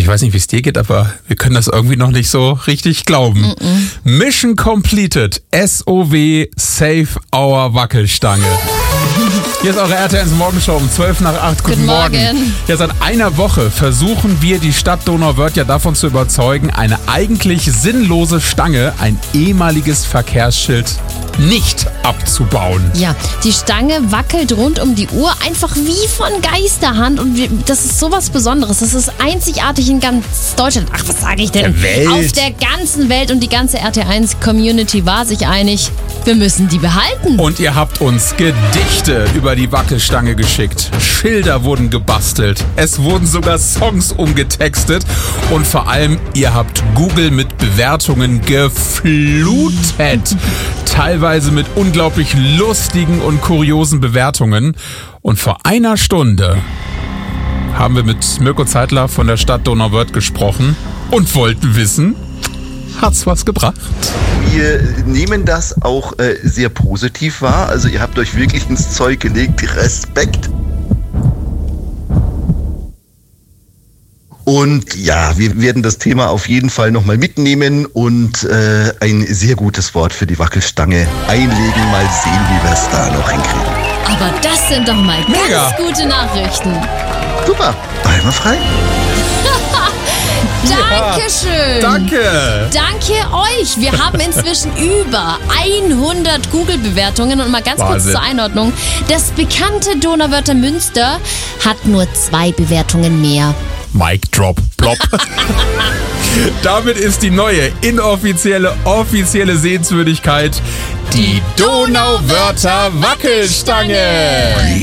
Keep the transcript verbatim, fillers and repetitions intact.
ich weiß nicht, wie es dir geht, aber wir können das irgendwie noch nicht so richtig glauben. Mm-mm. Mission completed. S O W Save Our Wackelstange. Hier ist eure R T L eins Morgenshow um zwölf nach acht. Guten, Guten Morgen. Morgen. Ja, seit einer Woche versuchen wir, die Stadt Donauwörth ja davon zu überzeugen, eine eigentlich sinnlose Stange, ein ehemaliges Verkehrsschild, nicht abzubauen. Ja, die Stange wackelt rund um die Uhr einfach wie von Geisterhand und wir, das ist sowas Besonderes. Das ist einzigartig in ganz Deutschland. Ach, was sage ich denn? Der Welt. Auf der ganzen Welt, und die ganze R T eins Community war sich einig, wir müssen die behalten. Und ihr habt uns Gedichte über die Wackelstange geschickt. Schilder wurden gebastelt. Es wurden sogar Songs umgetextet. Und vor allem, ihr habt Google mit Bewertungen geflutet. Teilweise mit unglaublich lustigen und kuriosen Bewertungen. Und vor einer Stunde haben wir mit Mirko Zeitler von der Stadt Donauwörth gesprochen und wollten wissen, hat's was gebracht? Wir nehmen das auch äh, sehr positiv wahr. Also ihr habt euch wirklich ins Zeug gelegt. Respekt. Und ja, wir werden das Thema auf jeden Fall nochmal mitnehmen und äh, ein sehr gutes Wort für die Wackelstange einlegen. Mal sehen, wie wir es da noch hinkriegen. Aber das sind doch mal Mega. ganz gute Nachrichten. Super, bleiben wir frei. Dankeschön. Danke. Danke euch. Wir haben inzwischen über hundert Google-Bewertungen. Und mal ganz Wahnsinn. kurz zur Einordnung. Das bekannte Donauwörther Münster hat nur zwei Bewertungen mehr. Mic drop, plop. Damit ist die neue, inoffizielle, offizielle Sehenswürdigkeit die Donauwörther Wackelstange.